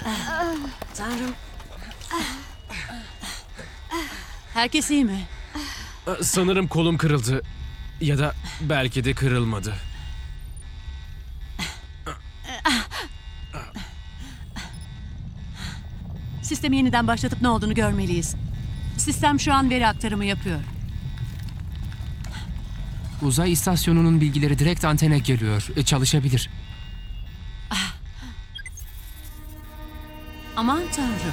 Tanrım. Herkes iyi mi? Sanırım kolum kırıldı. Ya da belki de kırılmadı. Sistemi yeniden başlatıp ne olduğunu görmeliyiz. Sistem şu an veri aktarımı yapıyor. Uzay istasyonunun bilgileri direkt antene geliyor. Çalışabilir. Aman Tanrım.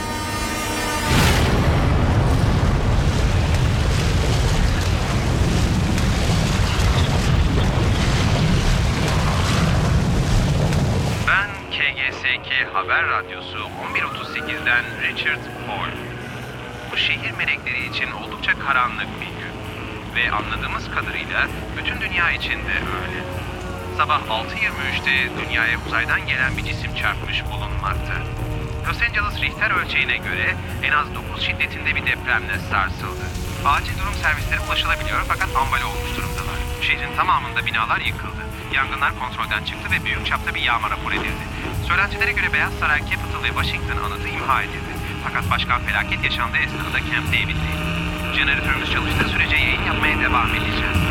Ben KGSK Haber Radyosu 11.38'den Richard Paul. Bu şehir melekleri için oldukça karanlık bir gün. Ve anladığımız kadarıyla bütün dünya için de öyle. Sabah 6.23'te dünyaya uzaydan gelen bir cisim çarpmış bulunmakta. Los Angeles Richter ölçeğine göre en az 9 şiddetinde bir depremle sarsıldı. Acil durum servisleri ulaşılabiliyor fakat ambale olmuş durumdalar. Şehrin tamamında binalar yıkıldı. Yangınlar kontrolden çıktı ve büyük çapta bir yağma rapor edildi. Söylentilere göre Beyaz Saray, Capitol ve Washington anıtı imha edildi. Fakat başkan felaket yaşandığı esnada Camp David'deydi. Jeneratörümüz çalıştığı sürece yayın yapmaya devam edeceğiz.